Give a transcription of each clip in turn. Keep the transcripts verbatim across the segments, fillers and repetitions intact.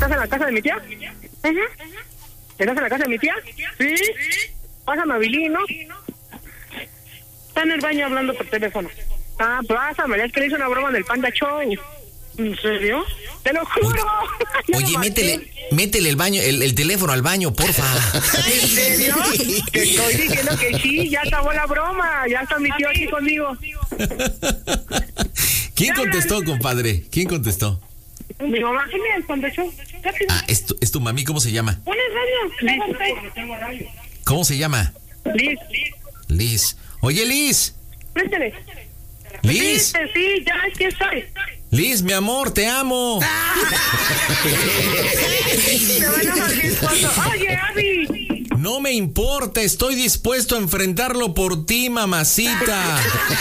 ¿Estás en la casa de mi tía? Ajá. ¿Estás en la casa de mi tía? Sí. Pásame a Billy, ¿no? Está en el baño hablando por teléfono. Ah, pásame, es que le hice una broma del Panda Show. ¿En serio? ¡Te lo juro! Oye, métele, métele el baño, el, el teléfono al baño, porfa. ¿En serio? Te estoy diciendo que sí, ya acabó la broma. Ya está mi tío aquí conmigo. ¿Quién contestó, compadre? ¿Quién contestó? Mi mamá. ¿Quién es el Panda Show? Ah, es tu, es tu mami, ¿cómo se llama? ¿Pones radio? ¿Cómo se llama? Liz. Liz. Oye, Liz. Préstale. Liz. Sí, sí, ya aquí estoy. Liz, mi amor, te amo. Me van a bajar mi esposo. Oye, Abby. No me importa, estoy dispuesto a enfrentarlo por ti, mamacita.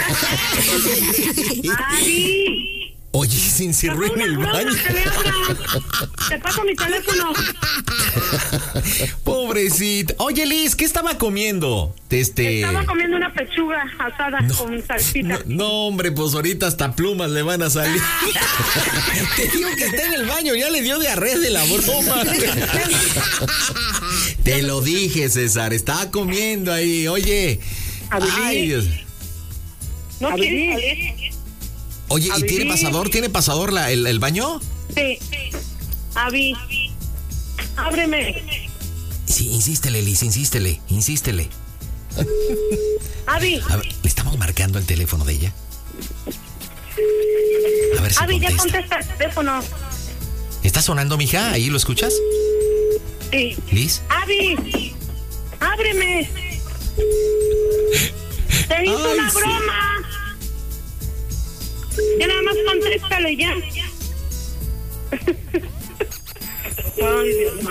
Abby. Oye, se encerró en el baño. Te paso mi teléfono. Pobrecita. Oye, Liz, ¿qué estaba comiendo? Este... Estaba comiendo una pechuga asada no, con salsita. No, no, hombre, pues ahorita hasta plumas le van a salir. Te digo que está en el baño, ya le dio diarrea de la broma. Te lo dije, César, estaba comiendo ahí. Oye. Ay, Dios. ¿No quieres salir? Oye, ¿y tiene pasador? ¿Tiene pasador la, el, el baño? Sí. Abby, ábreme. Sí, insístele, Liz, insístele, insístele. Abby. A ver, le estamos marcando el teléfono de ella. A ver si Abby, contesta. ya contesta el teléfono. ¿Está sonando, mija? ¿Ahí lo escuchas? Sí. ¿Liz? Abby, ábreme. Te hizo Ay, una sí. broma. Ya nada más contéstale ya. Ay, Dios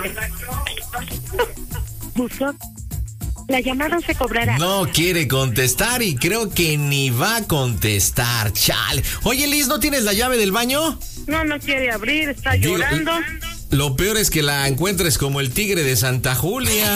mío. La llamada se cobrará. No quiere contestar y creo que ni va a contestar. Chale. Oye, Liz, ¿no tienes la llave del baño? No, no quiere abrir, está Digo, llorando. Lo peor es que la encuentres como el tigre de Santa Julia.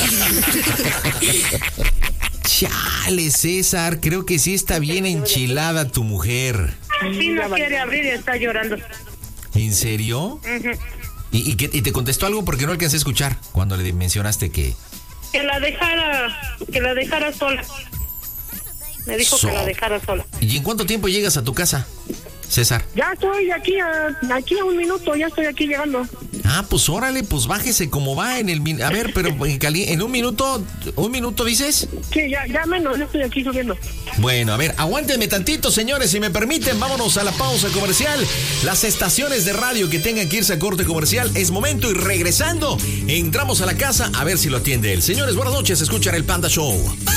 Chale, César, creo que sí está bien enchilada tu mujer. Sí, no quiere abrir y está llorando. ¿En serio? Uh-huh. ¿Y, y, qué, ¿Y te contestó algo? Porque no alcancé a escuchar cuando le mencionaste que... Que la dejara, que la dejara sola. Me dijo so... que la dejara sola. ¿Y en cuánto tiempo llegas a tu casa, César? Ya estoy aquí a, aquí a un minuto, ya estoy aquí llegando. Ah, pues órale, pues bájese como va en el... A ver, pero en, cali... en un minuto, ¿un minuto dices? Sí, ya, ya menos, ya estoy aquí subiendo. Bueno, a ver, aguántenme tantito, señores, si me permiten, vámonos a la pausa comercial. Las estaciones de radio que tengan que irse a corte comercial, es momento y regresando, entramos a la casa a ver si lo atiende él. Señores, buenas noches, escuchan el Panda Show.